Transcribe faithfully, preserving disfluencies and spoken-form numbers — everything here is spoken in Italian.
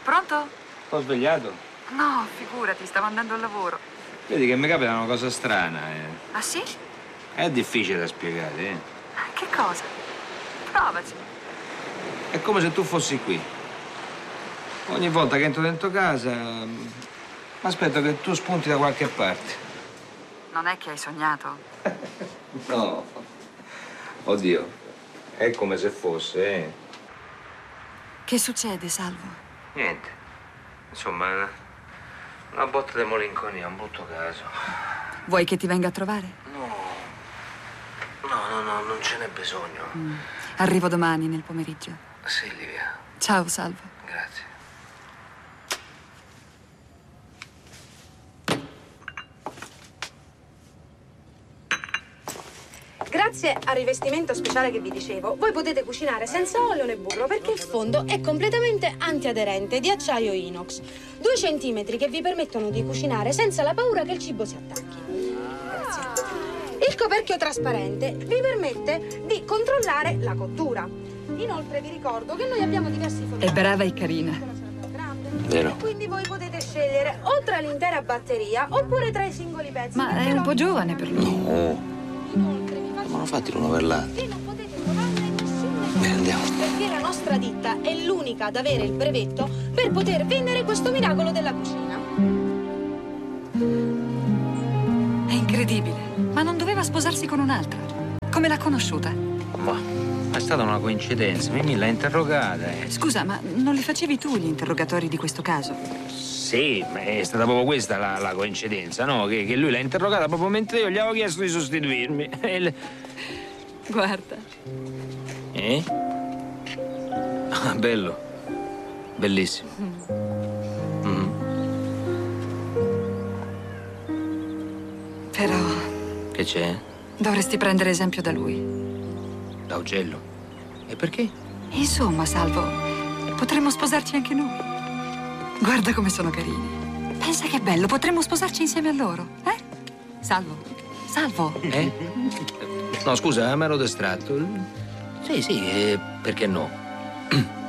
Pronto? Ho svegliato? No, figurati, stavo andando al lavoro. Vedi che mi capita una cosa strana, eh. Ah, sì? È difficile da spiegare, eh. Che cosa? Provaci. È come se tu fossi qui. Ogni volta che entro dentro casa, mi aspetto che tu spunti da qualche parte. Non è che hai sognato? No. Oddio, è come se fosse, eh. Che succede, Salvo? Niente. Insomma, una botta di malinconia, un brutto caso. Vuoi che ti venga a trovare? No. No, no, no, non ce n'è bisogno. Mm. Arrivo domani nel pomeriggio. Sì, Livia. Ciao, Salvo. Grazie. Grazie al rivestimento speciale che vi dicevo, voi potete cucinare senza olio né burro perché il fondo è completamente antiaderente di acciaio inox. Due centimetri che vi permettono di cucinare senza la paura che il cibo si attacchi. Grazie. Il coperchio trasparente vi permette di controllare la cottura. Inoltre vi ricordo che noi abbiamo diversi formati. È brava e carina. Vero. Quindi voi potete scegliere o tra l'intera batteria oppure tra i singoli pezzi. Ma è un po' giovane per lui. No. Inoltre vi faccio... Ma non fatti l'uno per l'altro. Che non potete trovarne nessuno. Bene, andiamo. Perché la nostra ditta è l'unica ad avere il brevetto per poter vendere questo miracolo della cucina. È incredibile. Ma non doveva sposarsi con un'altra. Come l'ha conosciuta? Ma è stata una coincidenza. Mimì l'ha interrogata. Eh. Scusa, ma non li facevi tu gli interrogatori di questo caso? Sì, ma è stata proprio questa la, la coincidenza, no? Che, che lui l'ha interrogata proprio mentre io gli avevo chiesto di sostituirmi. E il... Guarda. Eh? Ah, bello. Bellissimo. Mm. Però Che c'è? dovresti prendere esempio da lui. Da Ugello. E perché? Insomma, Salvo, potremmo sposarci anche noi. Guarda come sono carini. Pensa che bello, potremmo sposarci insieme a loro, eh? Salvo, Salvo. Eh? No, scusa, mi ero distratto. Sì, sì, eh, perché no?